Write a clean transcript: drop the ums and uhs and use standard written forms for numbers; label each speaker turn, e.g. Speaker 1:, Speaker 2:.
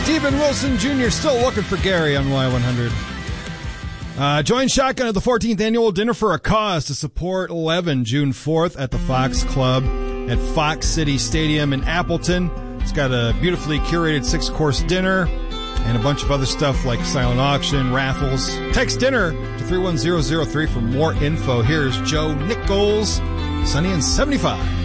Speaker 1: Stephen Wilson Jr. still looking for Gary on Y100. Join Shotgun at the 14th Annual Dinner for a Cause to support 11 June 4th at the Fox Club at Fox City Stadium in Appleton. It's got a beautifully curated 6-course dinner and a bunch of other stuff like silent auction, raffles. Text dinner to 31003 for more info. Here's Joe Nichols, Sunny and 75.